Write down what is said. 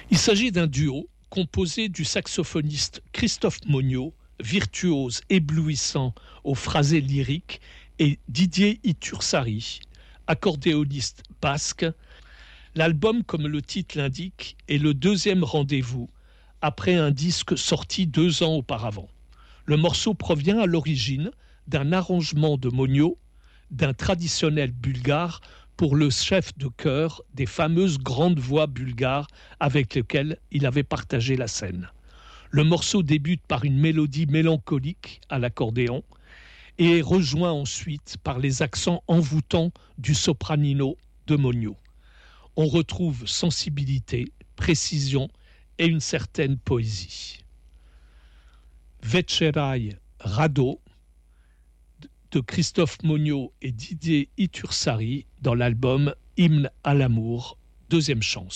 Il s'agit d'un duo composé du saxophoniste Christophe Monio, virtuose éblouissant aux phrasés lyriques, et Didier Itursari, accordéoniste basque. L'album, comme le titre l'indique, est le deuxième rendez-vous, après un disque sorti 2 ans auparavant. Le morceau provient à l'origine d'un arrangement de Monio, d'un traditionnel bulgare pour le chef de chœur des fameuses grandes voix bulgares avec lesquelles il avait partagé la scène. Le morceau débute par une mélodie mélancolique à l'accordéon et est rejoint ensuite par les accents envoûtants du sopranino de Monio. On retrouve sensibilité, précision et une certaine poésie. Večeraj Rado de Christophe Monio et Didier Itursari dans l'album Hymne à l'amour, deuxième chance.